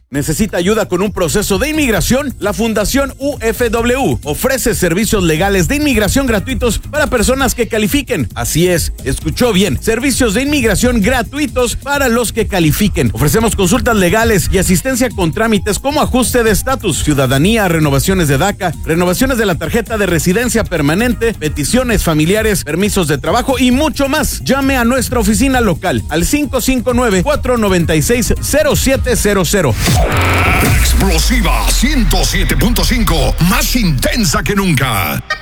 ¿Necesita ayuda con un proceso de inmigración? La Fundación UFW ofrece servicios legales de inmigración gratuitos para personas que califiquen. Así es, escuchó bien, servicios de inmigración gratuitos para los que califiquen. Ofrecemos consultas legales y asistencia con trámites como ajuste de estatus, ciudadanía, renovaciones de DACA, renovaciones de la tarjeta de residencia permanente, peticiones familiares, permisos de trabajo y mucho más. Llame a nuestra oficina local al 559-496-0700. Explosiva 107.5, más intensa que nunca.